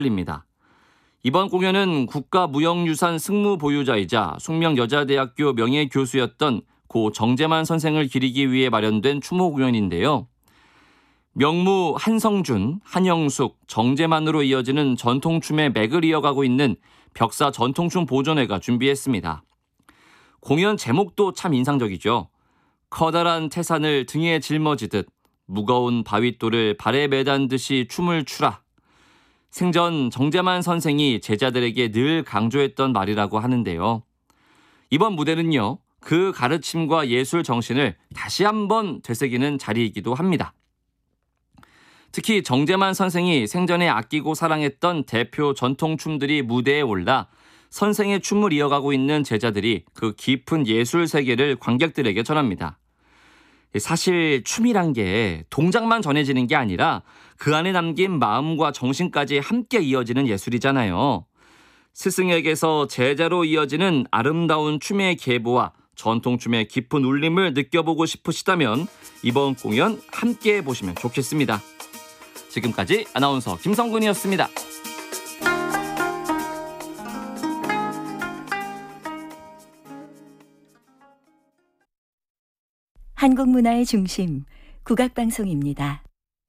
열립니다. 이번 공연은 국가무형유산 승무보유자이자 숙명여자대학교 명예교수였던 고 정재만 선생을 기리기 위해 마련된 추모 공연인데요. 명무 한성준, 한영숙, 정재만으로 이어지는 전통춤의 맥을 이어가고 있는 벽사 전통춤 보존회가 준비했습니다. 공연 제목도 참 인상적이죠. 커다란 태산을 등에 짊어지듯 무거운 바윗돌을 발에 매단 듯이 춤을 추라. 생전 정재만 선생이 제자들에게 늘 강조했던 말이라고 하는데요. 이번 무대는요, 그 가르침과 예술 정신을 다시 한번 되새기는 자리이기도 합니다. 특히 정재만 선생이 생전에 아끼고 사랑했던 대표 전통춤들이 무대에 올라 선생의 춤을 이어가고 있는 제자들이 그 깊은 예술 세계를 관객들에게 전합니다. 사실 춤이란 게 동작만 전해지는 게 아니라 그 안에 담긴 마음과 정신까지 함께 이어지는 예술이잖아요. 스승에게서 제자로 이어지는 아름다운 춤의 계보와 전통춤의 깊은 울림을 느껴보고 싶으시다면 이번 공연 함께 보시면 좋겠습니다. 지금까지 아나운서 김성근이었습니다. 한국 문화의 중심, 국악방송입니다.